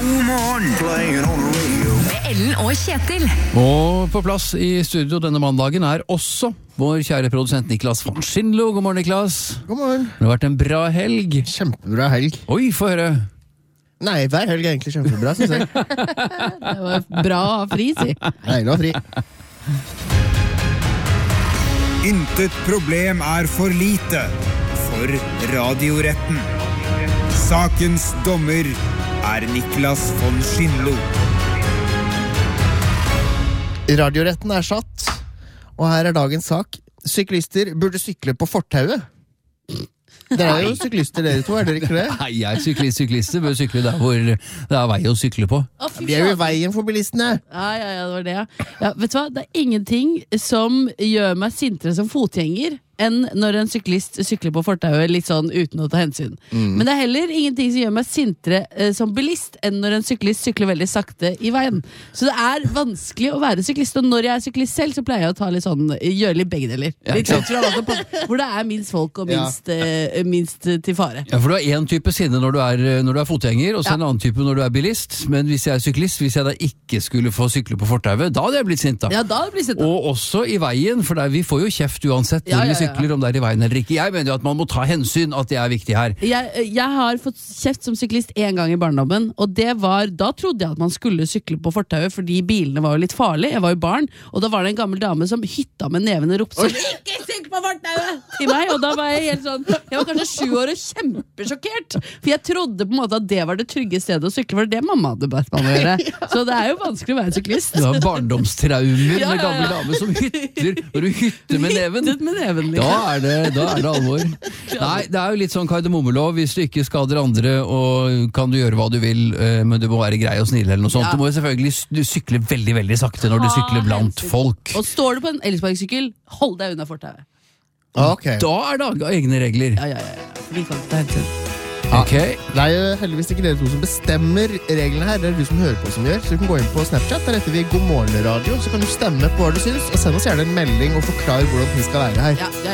God morgen. Playing on the radio. Med Ellen og Kjetil. Og på plass i studio denne mandagen er også vår kjære produsent Niklas von Schindlo. God morgen, Niklas. God morgen. Det har vært en bra helg. Kjempebra helg. Oi, få høre. Nei, hver helg er egentlig kjempebra, synes jeg. Det var bra å ha fri, si. Deilig å ha fri. Intet problem er for lite for radioretten. Sakens dommer er Niklas von Schindlo. Radioretten er satt, og her er dagens sak. Syklister burde sykle på fortauet. Dere er jo syklister, dere to, er dere ikke det? Nei, jeg er syklister, bør sykle der hvor det er vei å sykle på. Vi er jo i veien for bilistene. Ja, det var det. Ja, vet du hva? Det er ingenting som gjør meg sintere som fotgjenger enn når en syklist sykler på fortauet litt sånn uten å ta hensyn. Men det er heller ingenting som gjør meg sintere som bilist enn når en syklist sykler veldig sakte i veien. Så det er vanskelig å være syklist, og når jeg er syklist selv, så pleier jeg å ta litt sånn, gjøre litt begge deler. Litt sånn, hvor det er minst folk og minst til fare. Ja, for du har en type sinne når du er fotgjenger, og så en annen type når du er bilist. Men hvis jeg er syklist, hvis jeg da ikke skulle få sykle på fortauet, da hadde jeg blitt sint da. Ja, da hadde jeg blitt sint da. Og også i veien, for vi får jo kjeft uansett hvor vi sykler, om det er i veien eller ikke. Jeg mener jo at man må ta hensyn, at det er viktig her. Jeg har fått kjeft som syklist en gang i barndommen, og da trodde jeg at man skulle sykle på fortauet, fordi bilene var jo litt farlige. Jeg var jo barn, og da var det en gammel dame som hytta med neven og ropte sånn, ikke sykle på fortauet! Til meg, og da var jeg helt sånn, jeg var kanskje 7 år og kjempesjokkert, for jeg trodde på en måte at det var det trygge stedet å sykle, for det mamma hadde bedt meg å gjøre. Så det er jo vanskelig å være syklist. Du har barndomstraumer med gamle dame som hytter, og du hytter med neven. Da er det alvor. Nei, det er jo litt sånn kardemommelov. Hvis du ikke skader andre, og kan du gjøre hva du vil, men du må være grei og snill eller noe sånt. Du må jo selvfølgelig sykle veldig, veldig sakte når du sykler blant folk. Og står du på en elsparkesykkel, hold deg unna fortauet. Okay. Da er det egne regler. Ja. Vi kan ikke ta hensyn. Okay. Det er jo heldigvis ikke dere to som bestemmer reglene her. Det er du som hører på som gjør. Så du kan gå inn på Snapchat. Der heter vi God morgen radio. Så kan du stemme på hva du synes, og send oss gjerne en melding og forklare hvordan vi skal være her. Ja.